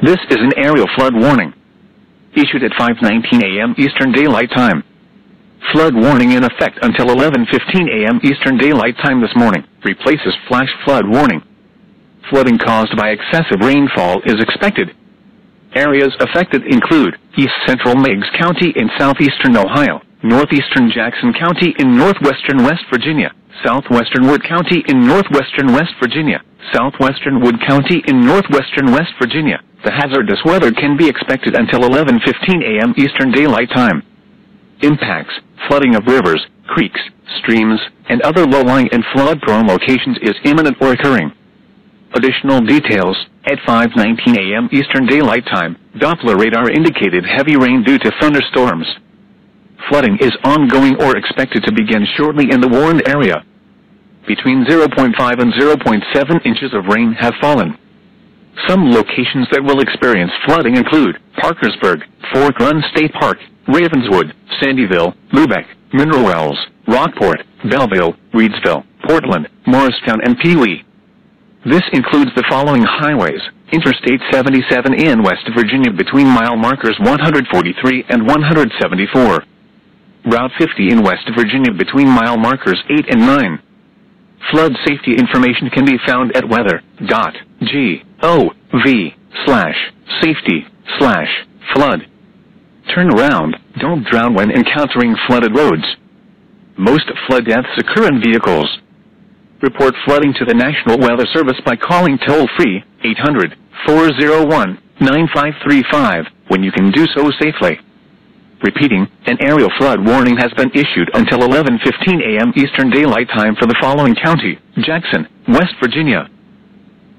This is an aerial flood warning. Issued at 5:19 a.m. Eastern Daylight Time. Flood warning in effect until 11:15 a.m. Eastern Daylight Time this morning. Replaces flash flood warning. Flooding caused by excessive rainfall is expected. Areas affected include East Central Meigs County in southeastern Ohio, northeastern Jackson County in northwestern West Virginia, southwestern Wood County in northwestern West Virginia, southwestern Wood County in northwestern West Virginia. The hazardous weather can be expected until 11:15 a.m. Eastern Daylight Time. Impacts: flooding of rivers, creeks, streams, and other low-lying and flood-prone locations is imminent or occurring. Additional details: at 5:19 a.m. Eastern Daylight Time, Doppler radar indicated heavy rain due to thunderstorms. Flooding is ongoing or expected to begin shortly in the warned area. Between 0.5 and 0.7 inches of rain have fallen. Some locations that will experience flooding include Parkersburg, Fork Run State Park, Ravenswood, Sandyville, Lubeck, Mineral Wells, Rockport, Belleville, Reedsville, Portland, Morristown, and Pewee. This includes the following highways: Interstate 77 in West Virginia between mile markers 143 and 174. Route 50 in West Virginia between mile markers 8 and 9. Flood safety information can be found at weather.gov/safety/flood. Turn around, don't drown when encountering flooded roads. Most flood deaths occur in vehicles. Report flooding to the National Weather Service by calling toll-free 800-401-9535 when you can do so safely. Repeating, an aerial flood warning has been issued until 11:15 a.m. Eastern Daylight Time for the following county: Jackson, West Virginia,